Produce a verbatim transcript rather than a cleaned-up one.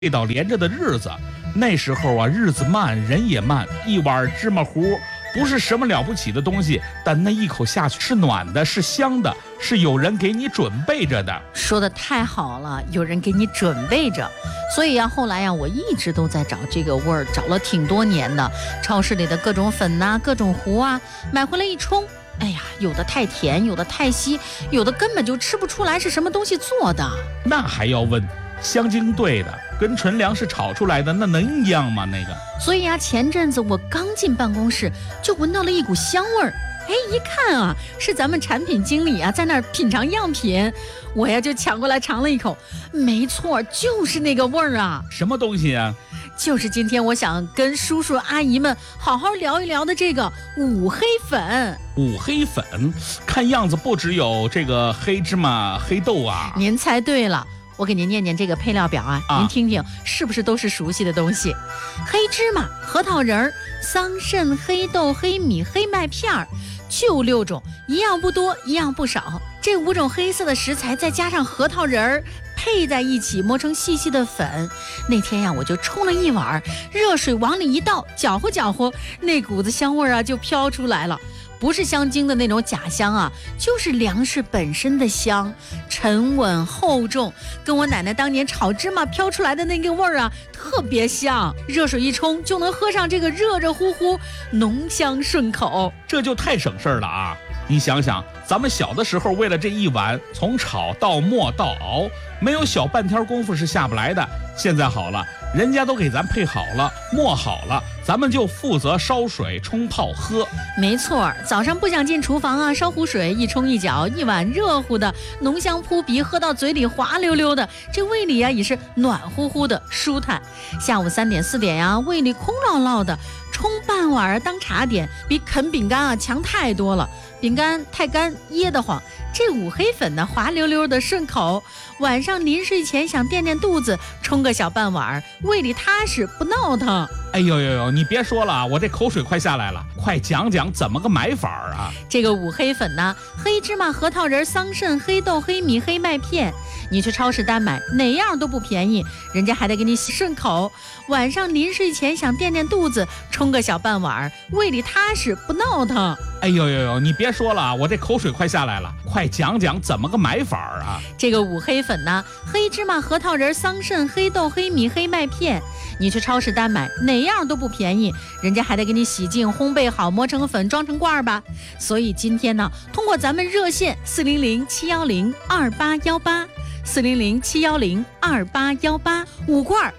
味道连着的日子。那时候啊，日子慢，人也慢，一碗芝麻糊不是什么了不起的东西，但那一口下去是暖的，是香的，是有人给你准备着的。 说的太好了，有人给你准备着。所以呀、啊，后来呀、啊，我一直都在找这个味儿，找了挺多年的。超市里的各种粉呐、啊，各种糊啊，买回来一冲，哎呀，有的太甜，有的太稀，有的根本就吃不出来是什么东西做的。 那还要问，香精兑的跟纯粮食炒出来的那能一样吗？那个。 所以啊，前阵子我刚进办公室就闻到了一股香味儿。哎，一看啊，是咱们产品经理啊在那儿品尝样品，我呀就抢过来尝了一口，没错，就是那个味儿啊。 什么东西啊？ 就是今天我想跟叔叔阿姨们好好聊一聊的这个五黑粉。 五黑粉，看样子不只有这个黑芝麻、黑豆啊。 您猜对了。我给您念念这个配料表啊， 啊您听听是不是都是熟悉的东西？黑芝麻、核桃仁儿、桑葚、黑豆、黑米、黑麦片儿，就六种，一样不多，一样不少。这五种黑色的食材再加上核桃仁儿，配在一起磨成细细的粉。那天呀，我就冲了一碗热水，往里一倒，搅和搅和，那股子香味儿啊就飘出来了。不是香精的那种假香啊，就是粮食本身的香，沉稳厚重，跟我奶奶当年炒芝麻飘出来的那个味儿啊特别像。热水一冲就能喝上这个热热乎乎，浓香顺口， 这就太省事儿了啊！你想想，咱们小的时候为了这一碗，从炒到磨到熬，没有小半天功夫是下不来的。现在好了，人家都给咱配好了，磨好了，咱们就负责烧水冲泡喝。 没错，早上不想进厨房啊，烧壶水一冲一搅，一碗热乎的，浓香扑鼻，喝到嘴里滑溜溜的，这胃里啊也是暖乎乎的，舒坦。下午三点四点呀、啊，胃里空落落的，冲半碗当茶点，比啃饼干啊强太多了。饼干太干噎得慌，这五黑粉呢滑溜溜的顺口。晚上临睡前想垫垫肚子，冲个小半碗，胃里踏实不闹腾。 哎呦呦呦，你别说了啊，我这口水快下来了，快讲讲怎么个买法啊？ 这个五黑粉呢，黑芝麻、核桃仁、桑葚、黑豆、黑米、黑麦片，你去超市单买，哪样都不便宜，人家还得给你洗顺口。晚上临睡前想垫垫肚子，冲个小半碗，胃里踏实不闹腾。 哎呦呦呦，你别说了啊，我这口水快下来了，快讲讲怎么个买法啊？ 这个五黑粉呢，黑芝麻、核桃仁、桑葚、黑豆、黑米、黑麦片，你去超市单买，哪样都不便宜，人家还得给你洗净、烘焙好，磨成粉，装成罐吧。所以今天呢，通过咱们热线四零零七幺零二八幺八，四零零七幺零二八幺八，五罐